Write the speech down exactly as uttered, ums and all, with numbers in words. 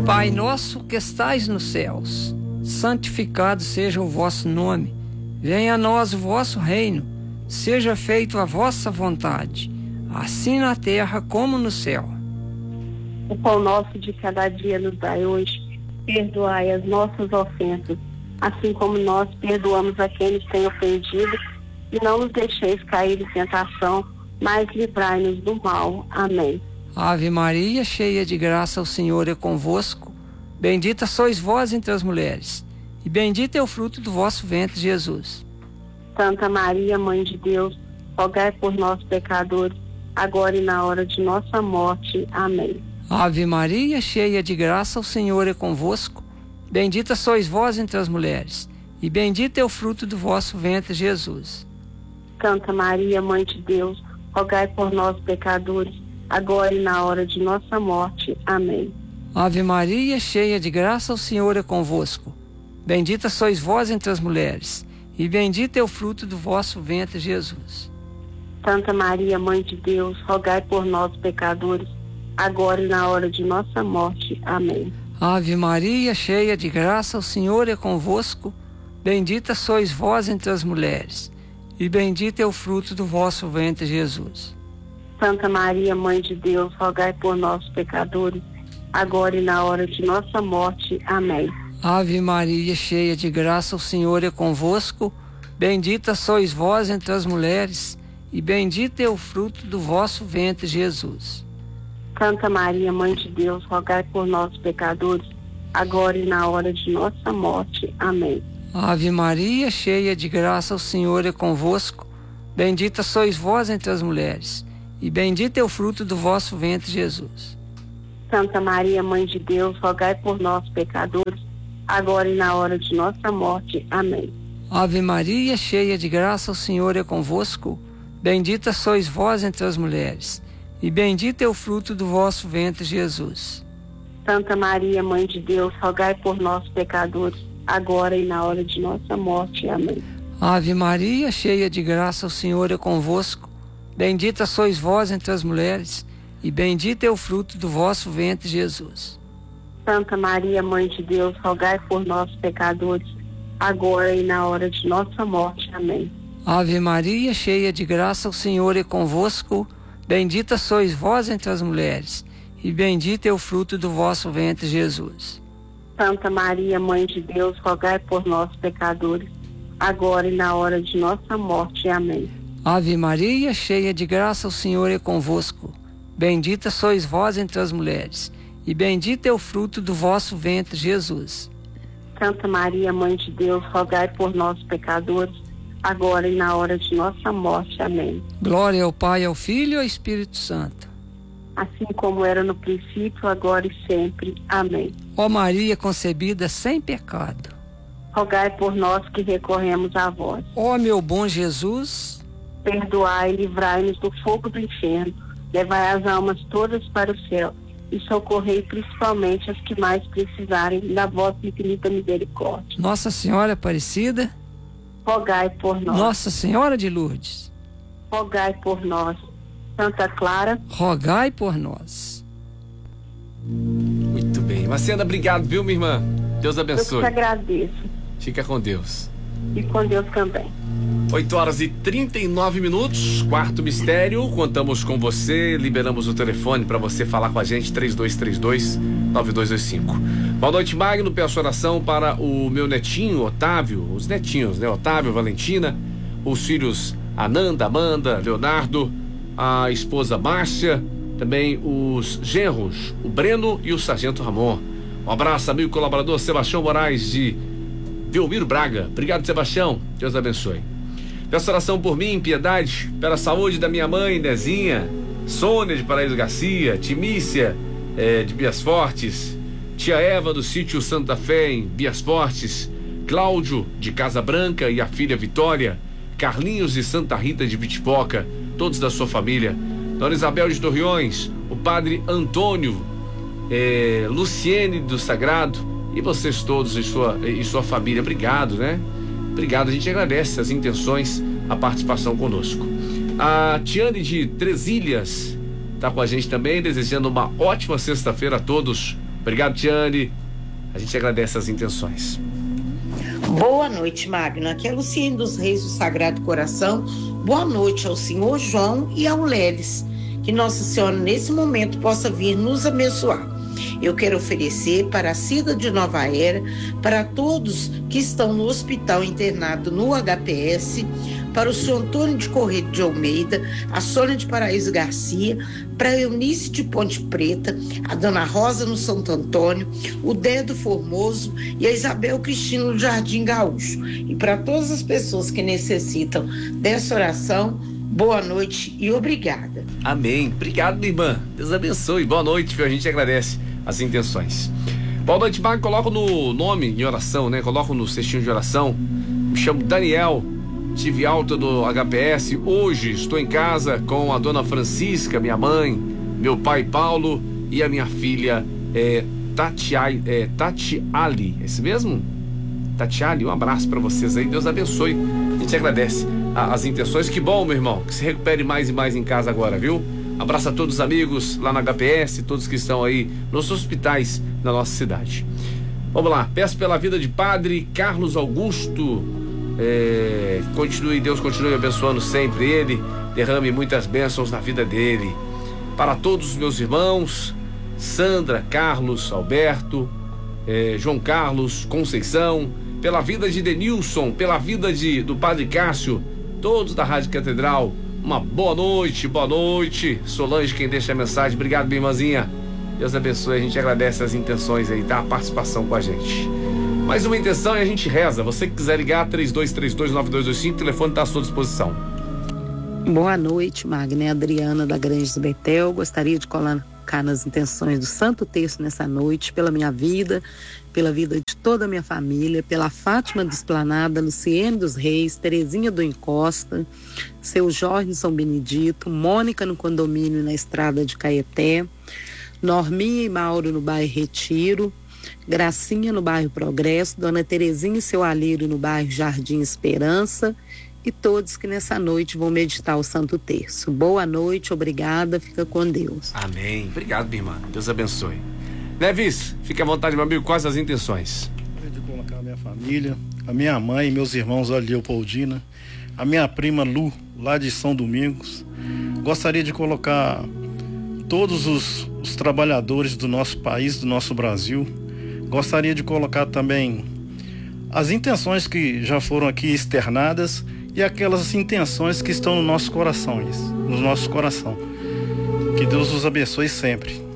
Pai nosso que estais nos céus, santificado seja o vosso nome. Venha a nós o vosso reino. Seja feita a vossa vontade, assim na terra como no céu. O pão nosso de cada dia nos dai hoje. Perdoai as nossas ofensas, assim como nós perdoamos a quem nos tem ofendido. E não nos deixeis cair em tentação, mas livrai-nos do mal. Amém. Ave Maria, cheia de graça, o Senhor é convosco. Bendita sois vós entre as mulheres, e bendito é o fruto do vosso ventre, Jesus. Santa Maria, Mãe de Deus, rogai por nós, pecadores, agora e na hora de nossa morte. Amém. Ave Maria, cheia de graça, o Senhor é convosco. Bendita sois vós entre as mulheres, e bendito é o fruto do vosso ventre, Jesus. Santa Maria, Mãe de Deus, rogai por nós, pecadores, agora e na hora de nossa morte. Amém. Ave Maria, cheia de graça, o Senhor é convosco. Bendita sois vós entre as mulheres, e bendito é o fruto do vosso ventre, Jesus. Santa Maria, Mãe de Deus, rogai por nós, pecadores, agora e na hora de nossa morte. Amém. Ave Maria, cheia de graça, o Senhor é convosco. Bendita sois vós entre as mulheres, e bendito é o fruto do vosso ventre, Jesus. Santa Maria, Mãe de Deus, rogai por nós, pecadores, agora e na hora de nossa morte. Amém. Ave Maria, cheia de graça, o Senhor é convosco. Bendita sois vós entre as mulheres, e bendito é o fruto do vosso ventre, Jesus. Santa Maria, Mãe de Deus, rogai por nós, pecadores, agora e na hora de nossa morte. Amém. Ave Maria, cheia de graça, o Senhor é convosco. Bendita sois vós entre as mulheres, e bendito é o fruto do vosso ventre, Jesus. Santa Maria, Mãe de Deus, rogai por nós, pecadores, agora e na hora de nossa morte. Amém. Ave Maria, cheia de graça, o Senhor é convosco. Bendita sois vós entre as mulheres, e bendito é o fruto do vosso ventre, Jesus. Santa Maria, Mãe de Deus, rogai por nós, pecadores, agora e na hora de nossa morte. Amém. Ave Maria, cheia de graça, o Senhor é convosco. Bendita sois vós entre as mulheres, e bendito é o fruto do vosso ventre, Jesus. Santa Maria, Mãe de Deus, rogai por nós, pecadores, agora e na hora de nossa morte. Amém. Ave Maria, cheia de graça, o Senhor é convosco. Bendita sois vós entre as mulheres, e bendito é o fruto do vosso ventre, Jesus. Santa Maria, Mãe de Deus, rogai por nós, pecadores, agora e na hora de nossa morte. Amém. Ave Maria, cheia de graça, o Senhor é convosco. Bendita sois vós entre as mulheres, e bendito é o fruto do vosso ventre, Jesus. Santa Maria, Mãe de Deus, rogai por nós, pecadores, agora e na hora de nossa morte. Amém. Glória ao Pai, ao Filho e ao Espírito Santo. Assim como era no princípio, agora e sempre. Amém. Ó Maria concebida sem pecado, rogai por nós que recorremos a vós. Ó meu bom Jesus, perdoai e livrai-nos do fogo do inferno, levai as almas todas para o céu e socorrei principalmente as que mais precisarem da vossa infinita misericórdia. Nossa Senhora Aparecida, rogai por nós. Nossa Senhora de Lourdes, rogai por nós. Santa Clara, rogai por nós. Muito bem. Marciana, obrigado, viu, minha irmã? Deus abençoe. Eu te agradeço. Fica com Deus. E com Deus também. oito horas e trinta e nove minutos, quarto mistério, contamos com você, liberamos o telefone para você falar com a gente, três dois três dois, nove dois dois cinco. Boa noite, Magno, peço oração para o meu netinho, Otávio, os netinhos, né, Otávio, Valentina, os filhos Ananda, Amanda, Leonardo, a esposa Márcia, também os genros, o Breno e o sargento Ramon. Um abraço, amigo colaborador Sebastião Moraes de Belmiro Braga. Obrigado, Sebastião, Deus abençoe. Peço oração por mim, piedade, pela saúde da minha mãe, Nezinha, Sônia de Paraíso Garcia, Timícia é, de Bias Fortes, tia Eva do sítio Santa Fé em Bias Fortes, Cláudio de Casa Branca e a filha Vitória, Carlinhos de Santa Rita de Vitipoca, todos da sua família, Dona Isabel de Torreões, o padre Antônio, é, Luciene do Sagrado e vocês todos e sua, e sua família. Obrigado, né? Obrigado, a gente agradece as intenções, a participação conosco. A Tiane de Três Ilhas está com a gente também, desejando uma ótima sexta-feira a todos. Obrigado, Tiane. A gente agradece as intenções. Boa noite, Magno. Aqui é Luciene dos Reis do Sagrado Coração. Boa noite ao senhor João e ao Leles. Que Nossa Senhora, nesse momento, possa vir nos abençoar. Eu quero oferecer para a Cida de Nova Era, para todos que estão no hospital internado no H P S, para o senhor Antônio de Correia de Almeida, a Sônia de Paraíso Garcia, para a Eunice de Ponte Preta, a Dona Rosa no Santo Antônio, o Dedo Formoso e a Isabel Cristina no Jardim Gaúcho. E para todas as pessoas que necessitam dessa oração, boa noite e obrigada. Amém. Obrigado, minha irmã. Deus abençoe. Boa noite, viu? A gente agradece as intenções. Boa noite, Marco. Coloco no nome em oração, né? Coloco no cestinho de oração. Me chamo Daniel. Tive alta do H P S. Hoje estou em casa com a dona Francisca, minha mãe, meu pai Paulo e a minha filha é, Tati, é, Tati Ali. É esse mesmo? Tati Ali, um abraço para vocês aí. Deus abençoe. A gente agradece a, as intenções. Que bom, meu irmão. Que se recupere mais e mais em casa agora, viu? Abraço a todos os amigos lá na H P S, todos que estão aí nos hospitais da nossa cidade. Vamos lá. Peço pela vida de Padre Carlos Augusto. É, continue, Deus continue abençoando sempre ele, derrame muitas bênçãos na vida dele. Para todos os meus irmãos, Sandra, Carlos, Alberto, é, João Carlos, Conceição, pela vida de Denilson, pela vida de, do Padre Cássio, todos da Rádio Catedral, uma boa noite, boa noite. Solange, quem deixa a mensagem, obrigado, minha irmãzinha. Deus abençoe, a gente agradece as intenções aí, tá? A participação com a gente. Mais uma intenção e a gente reza. Você que quiser ligar, três dois três dois, nove dois dois cinco, o telefone está à sua disposição. Boa noite, Magna. É Adriana da Grandes Betel. Gostaria de colocar nas intenções do Santo Terço nessa noite, pela minha vida, pela vida de toda a minha família, pela Fátima do Esplanada, Luciene dos Reis, Terezinha do Encosta, seu Jorge no São Benedito, Mônica no condomínio na Estrada de Caeté, Norminha e Mauro no bairro Retiro, Gracinha no bairro Progresso, Dona Terezinha e seu Alírio no bairro Jardim Esperança e todos que nessa noite vão meditar o Santo Terço. Boa noite, obrigada, fica com Deus. Amém. Obrigado, minha irmã. Deus abençoe. Neves, fique à vontade, meu amigo, quais as intenções? Eu de colocar a minha família, a minha mãe e meus irmãos ali, Leopoldina, a minha prima Lu, lá de São Domingos. Gostaria de colocar todos os, os trabalhadores do nosso país, do nosso Brasil. Gostaria de colocar também as intenções que já foram aqui externadas e aquelas intenções que estão no nosso coração, no nosso coração. Que Deus os abençoe sempre.